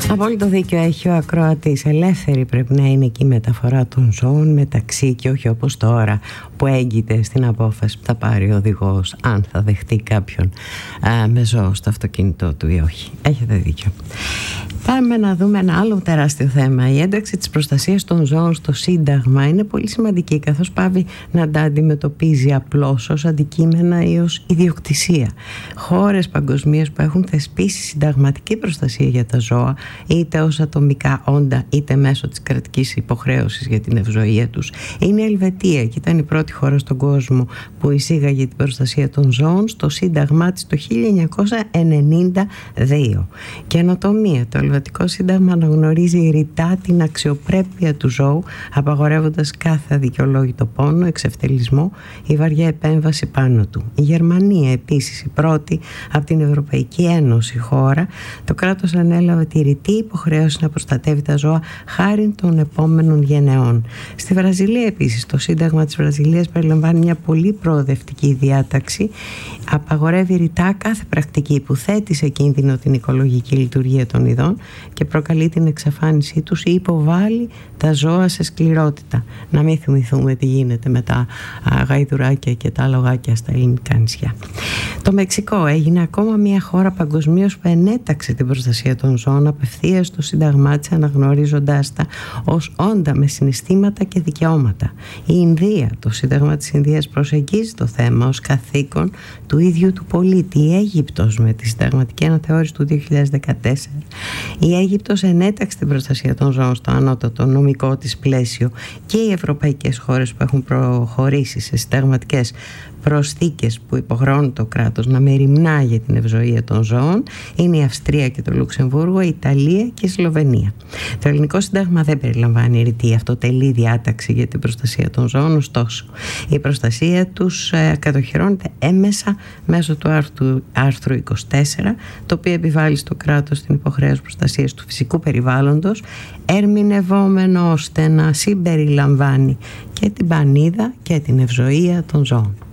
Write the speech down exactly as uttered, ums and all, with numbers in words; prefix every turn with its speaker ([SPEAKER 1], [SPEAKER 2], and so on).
[SPEAKER 1] Απόλυτο δίκιο έχει ο ακροατής. Ελεύθερη πρέπει να είναι εκεί η μεταφορά των ζώων μεταξύ, και όχι όπως τώρα που έγκυται στην απόφαση που θα πάρει ο οδηγός αν θα δεχτεί κάποιον α, με ζώο στο αυτοκίνητό του ή όχι. Έχετε δίκιο. Πάμε να δούμε ένα άλλο τεράστιο θέμα. Η ένταξη της προστασίας των ζώων στο Σύνταγμα είναι πολύ σημαντική, καθώς πάβει να τα αντιμετωπίζει απλώς ως αντικείμενα ή ως ιδιοκτησία. Χώρες παγκοσμίως που έχουν θεσπίσει συνταγματική προστασία για τα ζώα, είτε ως ατομικά όντα είτε μέσω της κρατικής υποχρέωσης για την ευζοία τους, είναι η Ελβετία, και ήταν η πρώτη χώρα στον κόσμο που εισήγαγε την προστασία των ζώων στο Σύνταγμά της το χίλια εννιακόσια ενενήντα δύο. Καινοτομία. Το Ελβετικό Σύνταγμα αναγνωρίζει ρητά την αξιοπρέπεια του ζώου, απαγορεύοντας κάθε αδικαιολόγητο πόνο, εξευτελισμό ή βαριά επέμβαση πάνω του. Η Γερμανία, επίσης η πρώτη από την Ευρωπαϊκή Ένωση χώρα, το κράτος ανέλαβε τη ρητή υποχρέωση να προστατεύει τα ζώα χάρη των επόμενων γενεών. Στη Βραζιλία, επίσης, το Σύνταγμα της Βραζιλίας περιλαμβάνει μια πολύ προοδευτική διάταξη. Απαγορεύει ρητά κάθε πρακτική που θέτει σε κίνδυνο την οικολογική λειτουργία των ειδών και προκαλεί την εξαφάνισή τους ή υποβάλλει τα ζώα σε σκληρότητα. Να μην θυμηθούμε τι γίνεται με τα γαϊδουράκια και τα λογάκια στα ελληνικά νησιά. Το Μεξικό έγινε ακόμα μια χώρα παγκοσμίως που ενέταξε την προστασία των ζώων απευθείας στο Σύνταγμά της, αναγνωρίζοντάς τα ως όντα με συναισθήματα και δικαιώματα. Η Ινδία, το Σύνταγμα της Ινδίας προσεγγίζει το θέμα ως καθήκον του ίδιου του πολίτη. Η Αίγυπτος, με τη συνταγματική αναθεώρηση του δύο χιλιάδες δεκατέσσερα, η Αίγυπτος ενέταξε την προστασία των ζώων στο ανώτατο νομικό της πλαίσιο, και οι ευρωπαϊκές χώρες που έχουν προχωρήσει σε συνταγματικές προσθήκες που υποχρεώνουν το κράτος να μεριμνά για την ευζοία των ζώων είναι η Αυστρία και το Λουξεμβούργο, η Ιταλία και η Σλοβενία. Το ελληνικό σύνταγμα δεν περιλαμβάνει ρητή αυτοτελή διάταξη για την προστασία των ζώων, ωστόσο η προστασία τους ε, κατοχυρώνεται έμεσα μέσω του άρθρου, άρθρου είκοσι τέσσερα, το οποίο επιβάλλει στο κράτος την υποχρέωση προστασίας του φυσικού περιβάλλοντος, ερμηνευόμενο ώστε να συμπεριλαμβάνει και την πανίδα και την ευζοία των ζώων.